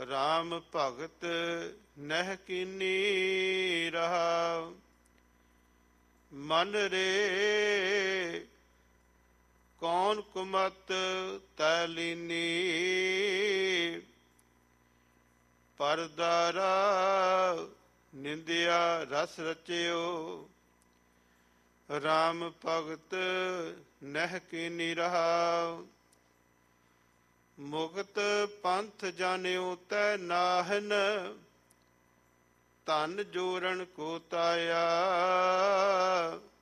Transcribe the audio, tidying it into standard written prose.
ਰਾਮ ਭਗਤ ਨਹਿ ਕੀਨੀ ਰਹਾ। ਮਨ ਰੇ ਕੌਣ ਕੁਮਤ ਤੈ ਲੀਨੀ। ਪਰਦਾਰਾ ਨਿੰਦਿਆ ਰਸ ਰਚਿਓ। ਰਾਮ ਭਗਤ ਨਹਿ ਕੀਨੀ ਰਹਾ। ਮੁਕਤ ਪੰਥ ਜਾਣਿਓ ਤੈ ਨਾਹਨ। ਧਨ ਜੋਰਨ ਕੋ ਤਾਇਆ।